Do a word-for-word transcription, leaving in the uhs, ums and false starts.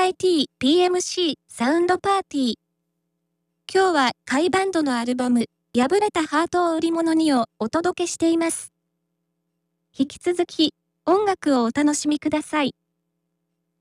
アイティー ピーエムシー サウンドパーティー。今日は甲斐バンドのアルバム、破れたハートを売り物にをお届けしています。引き続き、音楽をお楽しみください。